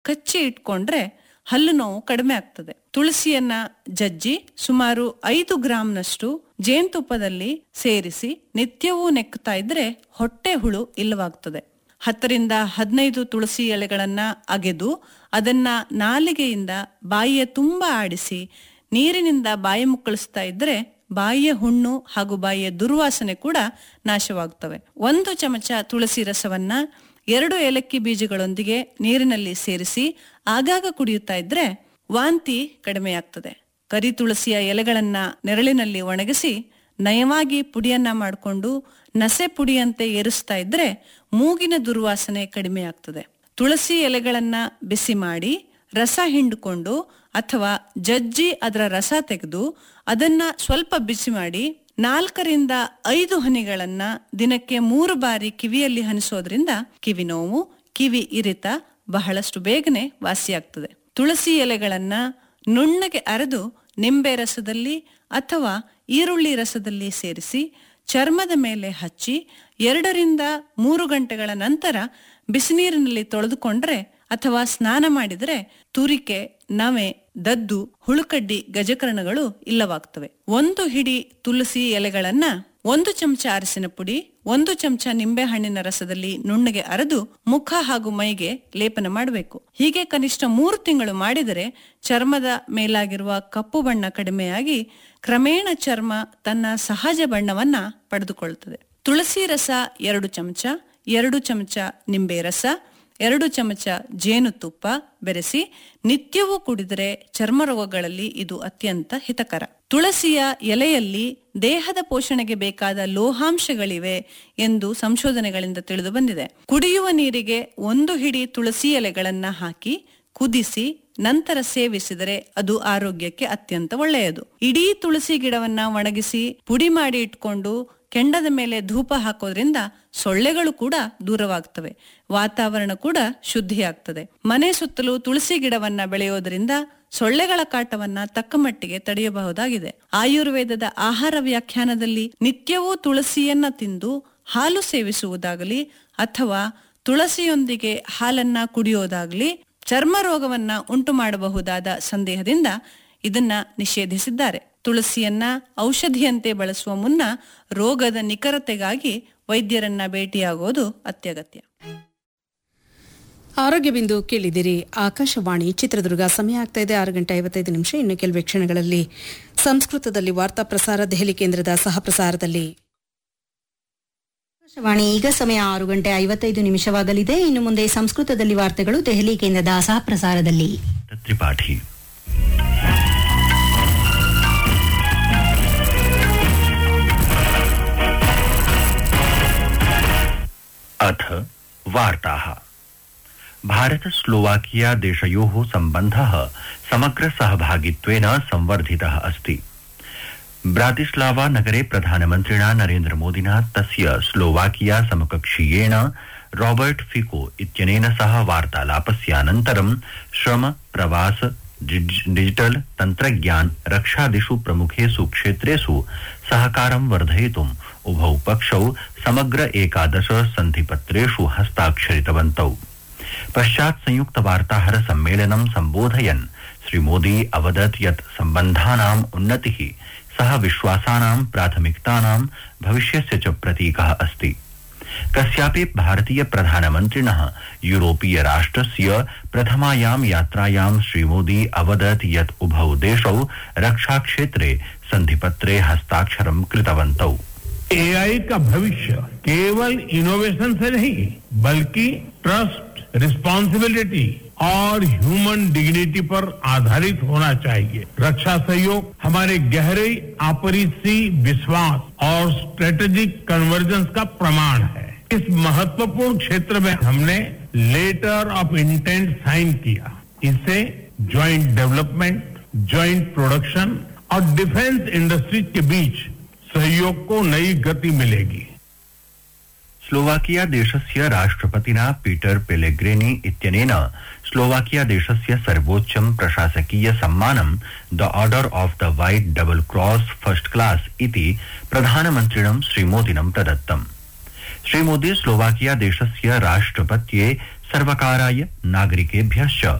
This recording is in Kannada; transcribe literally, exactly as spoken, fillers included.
ಕಚ್ಚಿ ಇಟ್ಕೊಂಡ್ರೆ ಹಲ್ಲು ನೋವು ಕಡಿಮೆ ಆಗ್ತದೆ. ತುಳಸಿಯನ್ನ ಜಜ್ಜಿ ಸುಮಾರು ಐದು ಗ್ರಾಂನಷ್ಟು ಜೇನುತುಪ್ಪದಲ್ಲಿ ಸೇರಿಸಿ ನಿತ್ಯವೂ ನೆಕ್ಕುತ್ತಾ ಇದ್ರೆ ಹೊಟ್ಟೆ ಹುಳು ಇಲ್ಲವಾಗ್ತದೆ. ಹತ್ತರಿಂದ ಹದಿನೈದು ತುಳಸಿ ಎಲೆಗಳನ್ನ ಅಗೆದು ಅದನ್ನ ನಾಲಿಗೆಯಿಂದ ಬಾಯಿಯ ತುಂಬ ಆಡಿಸಿ ನೀರಿನಿಂದ ಬಾಯಿ ಮುಕ್ಕಳಿಸ್ತಾ ಇದ್ರೆ ಬಾಯಿಯ ಹುಣ್ಣು ಹಾಗೂ ಬಾಯಿಯ ದುರ್ವಾಸನೆ ಕೂಡ ನಾಶವಾಗುತ್ತವೆ. ಒಂದು ಚಮಚ ತುಳಸಿ ರಸವನ್ನ ಎರಡು ಏಲಕ್ಕಿ ಬೀಜಗಳೊಂದಿಗೆ ನೀರಿನಲ್ಲಿ ಸೇರಿಸಿ ಆಗಾಗ ಕುಡಿಯುತ್ತಾ ಇದ್ರೆ ವಾಂತಿ ಕಡಿಮೆಯಾಗ್ತದೆ. ಕರಿ ತುಳಸಿಯ ಎಲೆಗಳನ್ನ ನೆರಳಿನಲ್ಲಿ ಒಣಗಿಸಿ ನಯವಾಗಿ ಪುಡಿಯನ್ನ ಮಾಡಿಕೊಂಡು ನಸೆ ಪುಡಿಯಂತೆ ಏರಿಸ್ತಾ ಇದ್ರೆ ಮೂಗಿನ ದುರ್ವಾಸನೆ ಕಡಿಮೆಯಾಗ್ತದೆ. ತುಳಸಿ ಎಲೆಗಳನ್ನ ಬಿಸಿ ಮಾಡಿ ರಸ ಹಿಂಡಿಕೊಂಡು ಅಥವಾ ಜಜ್ಜಿ ಅದರ ರಸ ತೆಗೆದು ಅದನ್ನ ಸ್ವಲ್ಪ ಬಿಸಿ ಮಾಡಿ ನಾಲ್ಕರಿಂದ ಐದು ಹನಿಗಳನ್ನ ದಿನಕ್ಕೆ ಮೂರು ಬಾರಿ ಕಿವಿಯಲ್ಲಿ ಹನಿಸೋದ್ರಿಂದ ಕಿವಿ ನೋವು, ಕಿವಿ ಇರಿತ ಬಹಳಷ್ಟು ಬೇಗನೆ ವಾಸಿಯಾಗ್ತದೆ. ತುಳಸಿ ಎಲೆಗಳನ್ನ ನುಣ್ಣಗೆ ಅರೆದು ನಿಂಬೆ ರಸದಲ್ಲಿ ಅಥವಾ ಈರುಳ್ಳಿ ರಸದಲ್ಲಿ ಸೇರಿಸಿ ಚರ್ಮದ ಮೇಲೆ ಹಚ್ಚಿ ಎರಡರಿಂದ ಮೂರು ಗಂಟೆಗಳ ನಂತರ ಬಿಸಿನೀರಿನಲ್ಲಿ ತೊಳೆದುಕೊಂಡ್ರೆ ಅಥವಾ ಸ್ನಾನ ಮಾಡಿದರೆ ತುರಿಕೆ, ನವೆ, ದದ್ದು, ಹುಳುಕಡ್ಡಿ, ಗಜಕರ್ಣಗಳು ಇಲ್ಲವಾಗ್ತವೆ. ಒಂದು ಹಿಡಿ ತುಳಸಿ ಎಲೆಗಳನ್ನ ಒಂದು ಚಮಚ ಅರಸಿನ ಪುಡಿ, ಒಂದು ಚಮಚ ನಿಂಬೆ ಹಣ್ಣಿನ ರಸದಲ್ಲಿ ನುಣ್ಣಗೆ ಅರೆದು ಮುಖ ಹಾಗೂ ಮೈಗೆ ಲೇಪನ ಮಾಡಬೇಕು. ಹೀಗೆ ಕನಿಷ್ಠ ಮೂರು ತಿಂಗಳು ಮಾಡಿದರೆ ಚರ್ಮದ ಮೇಲಾಗಿರುವ ಕಪ್ಪು ಬಣ್ಣ ಕಡಿಮೆಯಾಗಿ ಕ್ರಮೇಣ ಚರ್ಮ ತನ್ನ ಸಹಜ ಬಣ್ಣವನ್ನ ಪಡೆದುಕೊಳ್ಳುತ್ತದೆ. ತುಳಸಿ ರಸ ಎರಡು ಚಮಚ, ಎರಡು ಚಮಚ ನಿಂಬೆ ರಸ, ಎರಡು ಚಮಚ ಜೇನುತುಪ್ಪ ಬೆರೆಸಿ ನಿತ್ಯವೂ ಕುಡಿದರೆ ಚರ್ಮ ರೋಗಗಳಲ್ಲಿ ಇದು ಅತ್ಯಂತ ಹಿತಕರ. ತುಳಸಿಯ ಎಲೆಯಲ್ಲಿ ದೇಹದ ಪೋಷಣೆಗೆ ಬೇಕಾದ ಲೋಹಾಂಶಗಳಿವೆ ಎಂದು ಸಂಶೋಧನೆಗಳಿಂದ ತಿಳಿದು ಬಂದಿದೆ. ಕುಡಿಯುವ ನೀರಿಗೆ ಒಂದು ಹಿಡಿ ತುಳಸಿ ಎಲೆಗಳನ್ನ ಹಾಕಿ ಕುದಿಸಿ ನಂತರ ಸೇವಿಸಿದರೆ ಅದು ಆರೋಗ್ಯಕ್ಕೆ ಅತ್ಯಂತ ಒಳ್ಳೆಯದು. ಇಡೀ ತುಳಸಿ ಗಿಡವನ್ನ ಒಣಗಿಸಿ ಪುಡಿ ಮಾಡಿ ಇಟ್ಕೊಂಡು ಕೆಂಡದ ಮೇಲೆ ಧೂಪ ಹಾಕೋದ್ರಿಂದ ಸೊಳ್ಳೆಗಳು ಕೂಡ ದೂರವಾಗ್ತವೆ, ವಾತಾವರಣ ಕೂಡ ಶುದ್ಧಿಯಾಗ್ತದೆ. ಮನೆ ಸುತ್ತಲೂ ತುಳಸಿ ಗಿಡವನ್ನ ಬೆಳೆಯೋದ್ರಿಂದ ಸೊಳ್ಳೆಗಳ ಕಾಟವನ್ನ ತಕ್ಕ ಮಟ್ಟಿಗೆ ತಡೆಯಬಹುದಾಗಿದೆ. ಆಯುರ್ವೇದದ ಆಹಾರ ವ್ಯಾಖ್ಯಾನದಲ್ಲಿ ನಿತ್ಯವೂ ತುಳಸಿಯನ್ನ ತಿಂದು ಹಾಲು ಸೇವಿಸುವುದಾಗಲಿ ಅಥವಾ ತುಳಸಿಯೊಂದಿಗೆ ಹಾಲನ್ನ ಕುಡಿಯೋದಾಗಲಿ ಚರ್ಮ ರೋಗವನ್ನ ಉಂಟು ಮಾಡಬಹುದಾದ ಸಂದೇಹದಿಂದ ಇದನ್ನ ನಿಷೇಧಿಸಿದ್ದಾರೆ. ತುಳಸಿಯನ್ನ ಔಷಧಿಯಂತೆ ಬಳಸುವ ಮುನ್ನ ರೋಗದ ನಿಖರತೆಗಾಗಿ ವೈದ್ಯರನ್ನ ಭೇಟಿಯಾಗೋದು ಅತ್ಯಗತ್ಯ. ಆರೋಗ್ಯ ಬಿಂದು ಕೇಳಿದಿರಿ. ಆಕಾಶವಾಣಿ ಚಿತ್ರದುರ್ಗ. ಸಮಯ ಆಗ್ತಾ ಇದೆ ಆರು ಗಂಟೆ ಐವತ್ತೈದು ನಿಮಿಷ. ಇನ್ನು ಕೆಲವೇ ಕ್ಷಣಗಳಲ್ಲಿ ಸಂಸ್ಕೃತದಲ್ಲಿ ವಾರ್ತಾ ಪ್ರಸಾರ ದೆಹಲಿ ಕೇಂದ್ರದ ಸಹ ಪ್ರಸಾರದಲ್ಲಿ. ಆಕಾಶವಾಣಿ ಈಗ ಸಮಯ ಆರು ಗಂಟೆ ಐವತ್ತೈದು ನಿಮಿಷವಾಗಲಿದೆ. ಇನ್ನು ಮುಂದೆ ಸಂಸ್ಕೃತದಲ್ಲಿ ವಾರ್ತೆಗಳು ದೆಹಲಿ ಕೇಂದ್ರದ ಸಹ ಪ್ರಸಾರದಲ್ಲಿ. ತ್ರಿಪಾಠಿ अथ वार्ताः। भारत स्लोवाकिया देशयोः सम्बन्धः समग्र सहभागित्वेन संवर्धितः अस्ति। ब्रातिस्लावा नगरे प्रधानमन्त्रिणा नरेन्द्र मोदिना तस्य स्लोवाकिया समकक्षीयेण रॉबर्ट फिको इत्यनेन सह वार्तालापस्यानन्तरं श्रम, प्रवास, डिजिटल, तन्त्रज्ञान, रक्षादिषु प्रमुखेषु क्षेत्रेषु सहकारं वर्धयितुम् उभौ पक्षौ समग्र एकादश सन्धिपत्रेषु हस्ताक्षरितवन्तौ। पश्चात् संयुक्त वार्ताहर सम्मेलनं सम्बोधयन् श्री मोदी अवदत् यत् सम्बन्धानाम् उन्नतिः सह विश्वासानां प्राथमिकतानां भविष्यस्य च प्रतीकः अस्ति। कस्यापि भारतीय प्रधानमन्त्रिणः यूरोपीय राष्ट्रस्य प्रथमायां यात्रायां श्री मोदी अवदत् यत् उभौ देशौ रक्षाक्षेत्रे सन्धिपत्रे हस्ताक्षरं कृतवन्तौ। एआई का भविष्य केवल इनोवेशन से नहीं बल्कि ट्रस्ट, रिस्पॉन्सिबिलिटी और ह्यूमन डिग्निटी पर आधारित होना चाहिए। रक्षा सहयोग हमारे गहरे आपसी विश्वास और स्ट्रेटेजिक कन्वर्जेंस का प्रमाण है। इस महत्वपूर्ण क्षेत्र में हमने लेटर ऑफ इंटेंट साइन किया। इससे ज्वाइंट डेवलपमेंट, ज्वाइंट प्रोडक्शन और डिफेंस इंडस्ट्री के बीच सहयोग को नई गति मिलेगी। स्लोवाकिया देशस्य राष्ट्रपतिना पीटर पेलेग्रिनी इत्यनेन स्लोवाकिया देशस्य सर्वोच्चं प्रशासकीय सम्मानं the order of the white double cross first class इति प्रधानमन्त्रिणं श्रीमोदिनं प्रदत्तम्। श्रीमोदी स्लोवाकिया देशस्य राष्ट्रपत्ये सर्वकाराय नागरिकेभ्यश्च